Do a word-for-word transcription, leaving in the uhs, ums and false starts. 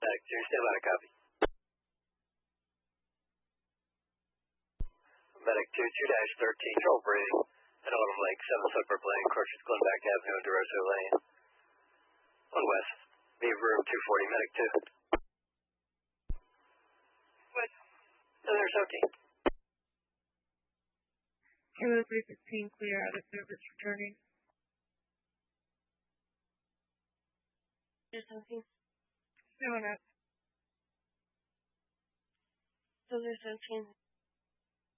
Medic two, stand by to copy. Medic two, two dash thirteen, control breathing. At Autumn Lake, seven Suburb Lane, Crushes Glenback Avenue and DeRosa Lane. On west. Leave room two forty, Medic two. What? No, there's okay. Kilo three sixteen, clear out of service, returning. There's something. Showing up. So there's something.